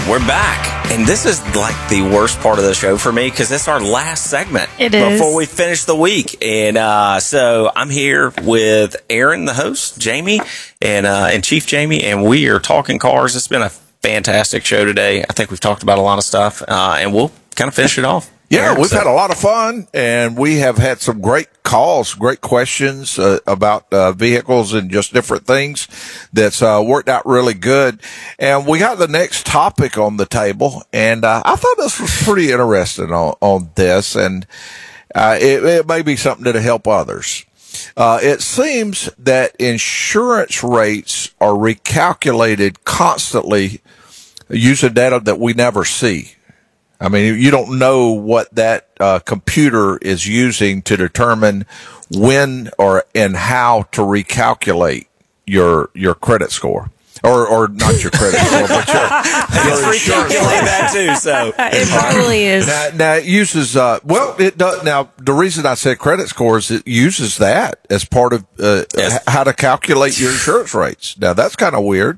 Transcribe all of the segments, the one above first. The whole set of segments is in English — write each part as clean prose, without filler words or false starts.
We're back, and this is like the worst part of the show for me because it's our last segment before we finish the week. And so I'm here with Aaron, the host, Jamie, and Chief Jamie, and we are talking cars. It's been a fantastic show today. I think we've talked about a lot of stuff, and we'll kind of finish it off. Yeah, we've had a lot of fun, and we have had some great calls, great questions about vehicles and just different things that's worked out really good. And we got the next topic on the table, and I thought this was pretty interesting on this, and it may be something to help others. It seems that insurance rates are recalculated constantly using data that we never see. I mean, you don't know what that computer is using to determine when and how to recalculate your credit score. Or not your credit score, but your insurance rate. That too, so. It probably is. Now it uses, it does. Now, the reason I said credit scores, it uses that as part of how to calculate your insurance rates. Now, that's kind of weird.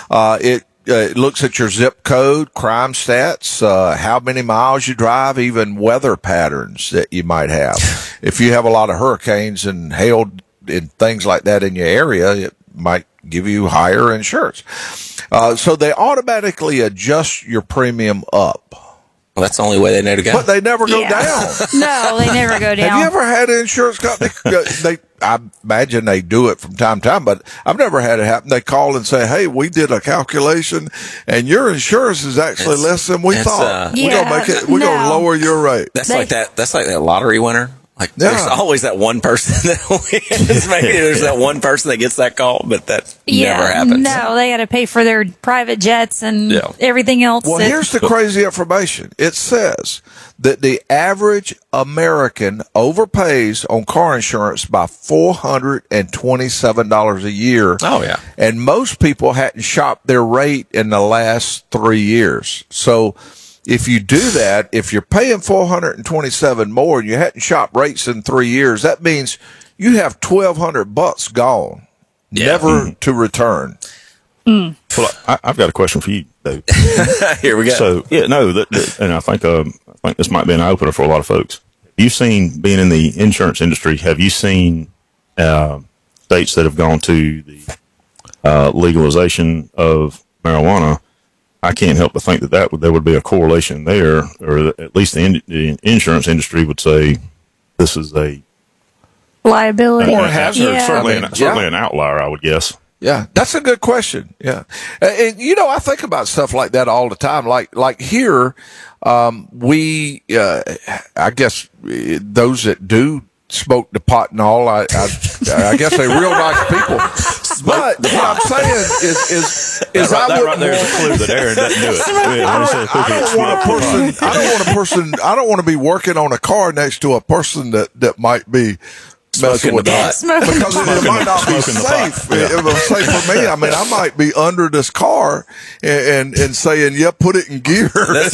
It looks at your zip code, crime stats, how many miles you drive, even weather patterns that you might have. If you have a lot of hurricanes and hail and things like that in your area, it might give you higher insurance. So they automatically adjust your premium up. Well, that's the only way they know to go. But they never go down. No, they never go down. Have you ever had an insurance company? I imagine they do it from time to time, but I've never had it happen. They call and say, "Hey, we did a calculation, and your insurance is actually less than we thought. We're gonna make it. We're gonna lower your rate." That's like that. That's like that lottery winner. Like, there's always that one person that wins. Maybe there's that one person that gets that call, but that never happens. No, they got to pay for their private jets and everything else. Well, here's the crazy information. It says that the average American overpays on car insurance by $427 a year. Oh, yeah. And most people hadn't shopped their rate in the last 3 years. So if you do that, if you're paying $427 more and you hadn't shopped rates in 3 years, that means you have $1,200 gone, never to return. Well, I've got a question for you, Dave. Here we go. So, and I think this might be an opener for a lot of folks. You've seen, being in the insurance industry, have you seen states that have gone to the legalization of marijuana? I can't help but think that there would be a correlation there, or at least the insurance industry would say this is a liability or hazard. Certainly an outlier, I would guess. Yeah, that's a good question. Yeah. And, I think about stuff like that all the time. Like here, we, I guess those that do smoke the pot and all, I guess they're real nice people. But what I'm saying is that right there is a clue that Aaron doesn't do it. I don't want to be working on a car next to a person that might be messing with that, because it might not be safe. It was safe for me. I mean, I might be under this car and saying, put it in gear.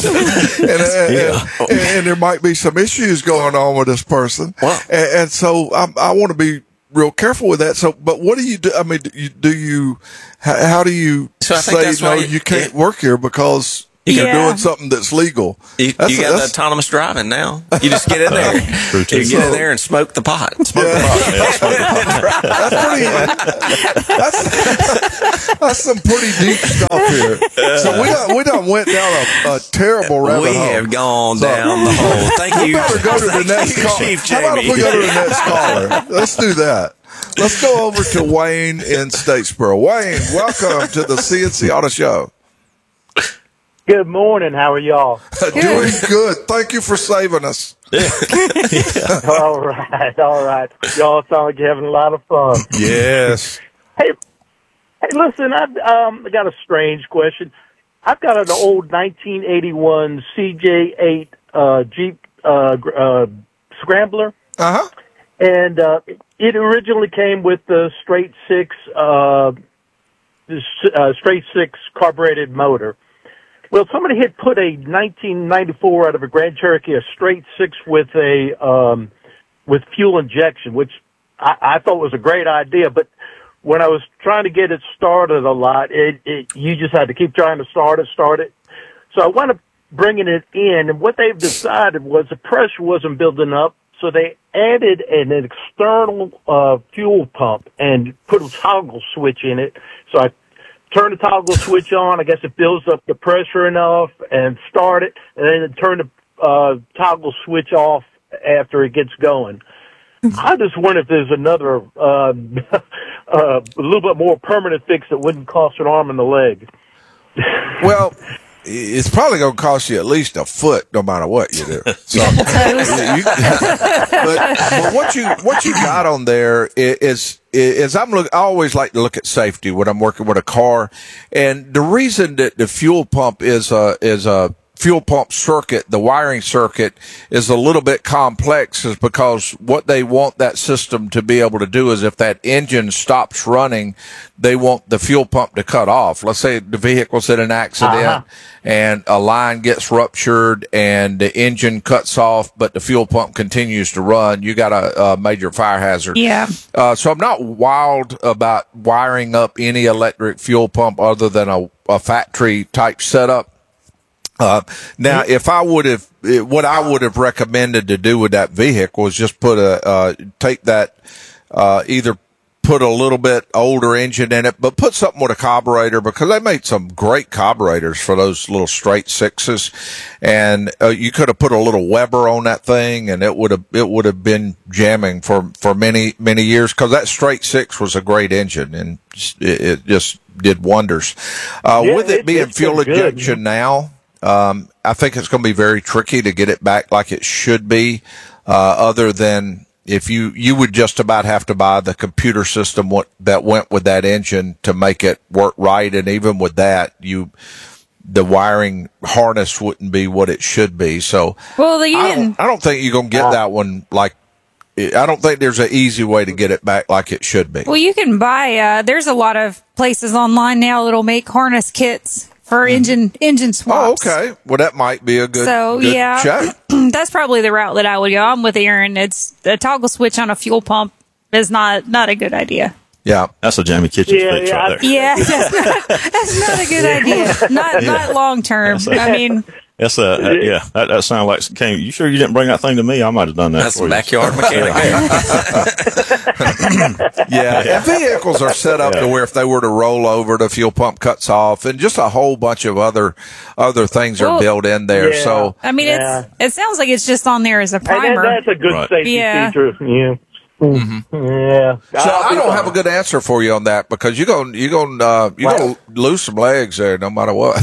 And there might be some issues going on with this person. Wow. And so I want to be real careful with that. So, but what do you do? I mean, how do you say, no, you can't work here because you're doing something that's legal? You got the autonomous driving now. You just get in there. You get in there and smoke the pot. That's some pretty deep stuff here. So we done went down a terrible rabbit hole. We have gone down the hole. Thank you. We better go to the next caller. Chief How about if we Jamie. go to the next caller? Let's do that. Let's go over to Wayne in Statesboro. Wayne, welcome to the CNC Auto Show. Good morning. How are y'all? Doing good. Thank you for saving us. All right. Y'all sound like you're having a lot of fun. Yes. Hey, listen, I got a strange question. I've got an old 1981 CJ8 Jeep Scrambler. Uh-huh. And it originally came with the straight six carbureted motor. Well, somebody had put a 1994 out of a Grand Cherokee, a straight six with with fuel injection, which I thought was a great idea. But when I was trying to get it started a lot, you just had to keep trying to start it. So I wound up bringing it in, and what they've decided was the pressure wasn't building up, so they added an external fuel pump and put a toggle switch in it. So I turn the toggle switch on. I guess it builds up the pressure enough and start it, and then turn the toggle switch off after it gets going. I just wonder if there's another a little bit more permanent fix that wouldn't cost an arm and a leg. Well, it's probably going to cost you at least a foot, no matter what you do. So, but what you got on there is I always like to look at safety when I'm working with a car, and the reason that the fuel pump is a fuel pump circuit, the wiring circuit is a little bit complex, is because what they want that system to be able to do is if that engine stops running, they want the fuel pump to cut off. Let's say the vehicle's in an accident and a line gets ruptured and the engine cuts off, but the fuel pump continues to run. You got a major fire hazard. Yeah. So I'm not wild about wiring up any electric fuel pump other than a factory type setup. Now, if I would have, what I would have recommended to do with that vehicle is just put take that, either put a little bit older engine in it, but put something with a carburetor, because they made some great carburetors for those little straight sixes. And, you could have put a little Weber on that thing and it would have been jamming for many, many years, because that straight six was a great engine and it just did wonders. With it being fuel injection now, I think it's going to be very tricky to get it back like it should be, other than if you would just about have to buy the computer system that went with that engine to make it work right. And even with that, the wiring harness wouldn't be what it should be. So, well, I don't think you're going to get that one like, I don't think there's an easy way to get it back like it should be. Well, you can buy, there's a lot of places online now that'll make harness kits for engine swaps. Oh, okay. Well, that might be a good check. That's probably the route that I would go. I'm with Aaron. It's the toggle switch on a fuel pump is not a good idea. Yeah, that's a Jamie Kitchen fix right there. Yeah, that's not a good idea. Not long term. I mean. That's that sounds like you sure you didn't bring that thing to me? I might have done that. That's for backyard mechanic. Yeah, and vehicles are set up to where if they were to roll over, the fuel pump cuts off, and just a whole bunch of other things are built in there. Yeah. So I mean, it sounds like it's just on there as a primer. And that's a good safety feature. Yeah. Mm-hmm. Yeah. So I don't have a good answer for you on that, because you're gonna lose some legs there no matter what.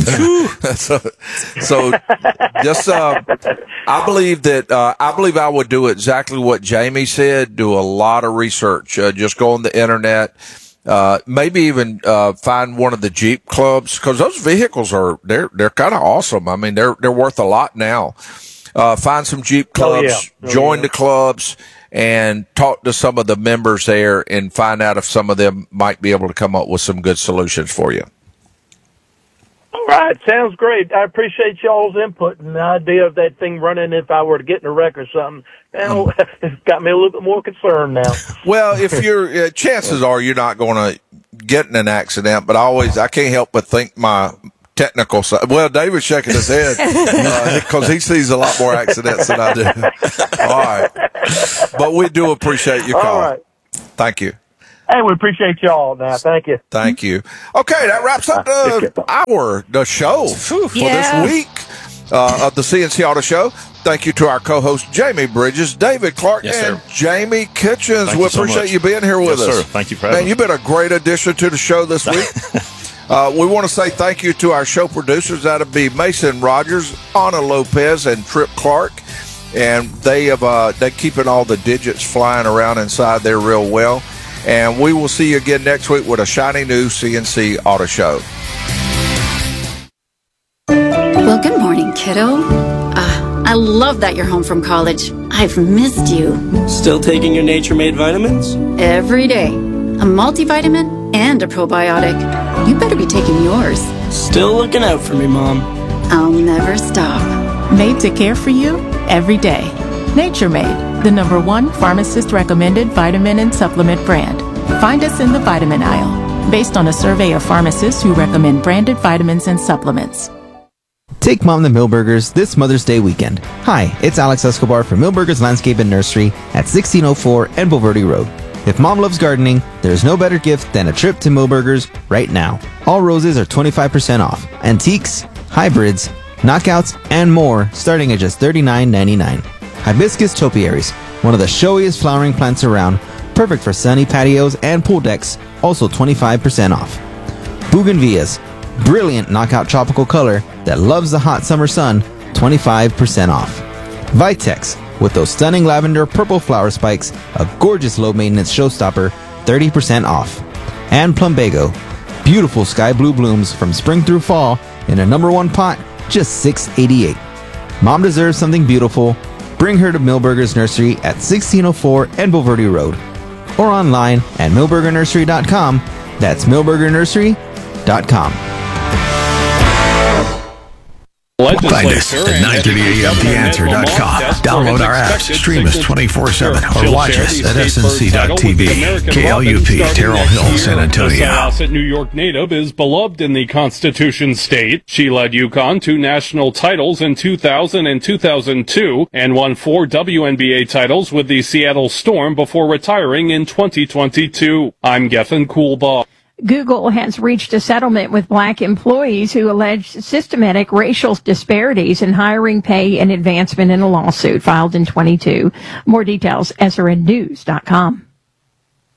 so just I believe I would do exactly what Jamie said. Do a lot of research. Just go on the internet. Maybe even find one of the Jeep clubs, because those vehicles they're kind of awesome. I mean, they're worth a lot now. Find some Jeep clubs, join the clubs, and talk to some of the members there and find out if some of them might be able to come up with some good solutions for you. All right. Sounds great. I appreciate y'all's input and the idea of that thing running if I were to get in a wreck or something. Now, it's got me a little bit more concerned now. Well, if you're, chances are you're not going to get in an accident, but I can't help but think my technical side. Well, David's shaking his head because he sees a lot more accidents than I do. All right. But we do appreciate your call. All right. Thank you. Hey, we appreciate y'all now. Thank you. Thank you. Okay, that wraps up the show for this week of the CNC Auto Show. Thank you to our co-host, Jamie Bridges, David Clark, and Jamie Kitchens. We appreciate you being here with us. Sir. Thank you for having me. You've been a great addition to the show this week. We want to say thank you to our show producers. That'll be Mason Rogers, Anna Lopez, and Trip Clark. And they're keeping all the digits flying around inside there real well. And we will see you again next week with a shiny new CNC Auto Show. Well, good morning, kiddo. I love that you're home from college. I've missed you. Still taking your Nature Made vitamins? Every day. A multivitamin and a probiotic. You better be taking yours. Still looking out for me, Mom. I'll never stop. Made to care for you every day. Nature Made, the #1 pharmacist-recommended vitamin and supplement brand. Find us in the vitamin aisle, based on a survey of pharmacists who recommend branded vitamins and supplements. Take Mom to Millburgers this Mother's Day weekend. Hi, it's Alex Escobar from Millburgers Landscape and Nursery at 1604 Envo Verde Road. If Mom loves gardening, there's no better gift than a trip to Millburgers right now. All roses are 25% off. Antiques, hybrids, knockouts, and more starting at just $39.99. Hibiscus topiaries, one of the showiest flowering plants around, perfect for sunny patios and pool decks, also 25% off. Bougainvilleas, brilliant knockout tropical color that loves the hot summer sun, 25% off. Vitex, with those stunning lavender purple flower spikes, a gorgeous low maintenance showstopper, 30% off. And Plumbago, beautiful sky blue blooms from spring through fall in a #1 pot, just $6.88. Mom deserves something beautiful. Bring her to Millburgers Nursery at 1604 Envo Verde Road, or online at millburgernursery.com. That's millburgernursery.com. Find us at 930amtheanswer.com. Download our apps, stream us 24/7, or watch us at snc.tv. KLUP, Terrell Hill, San Antonio. Assassin New York native is beloved in the Constitution State. She led UConn to national titles in 2000 and 2002 and won 4 WNBA titles with the Seattle Storm before retiring in 2022. I'm Gethin Coolbaugh. Google has reached a settlement with black employees who alleged systematic racial disparities in hiring, pay, and advancement in a lawsuit filed in 22. More details, SRNnews.com.